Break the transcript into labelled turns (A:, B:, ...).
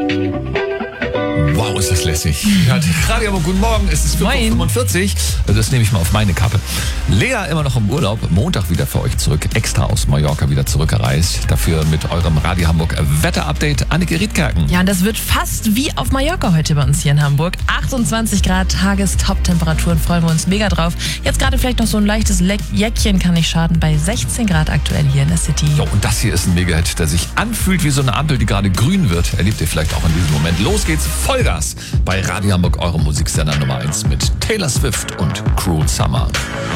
A: Wow, ist das lässig. Ja, Radio Hamburg, guten Morgen, es ist 5:45 Uhr. Das nehme ich mal auf meine Kappe. Lea immer noch im Urlaub, Montag wieder für euch zurück, extra aus Mallorca wieder zurückgereist. Dafür mit eurem Radio Hamburg Wetterupdate Anneke Riedkerken.
B: Ja, und das wird fast wie auf Mallorca heute bei uns hier in Hamburg. 28 Grad, Tagestop-Temperaturen, freuen wir uns mega drauf. Jetzt gerade vielleicht noch so ein leichtes Jäckchen kann nicht schaden, bei 16 Grad aktuell hier in der City.
A: Jo, und das hier ist ein Mega-Hit, der sich anfühlt wie so eine Ampel, die gerade grün wird. Erlebt ihr vielleicht auch in diesem Moment. Los geht's, Vollgas bei Radio Hamburg, eurem Musiksender Nummer 1 mit Taylor Swift und Cruel Summer.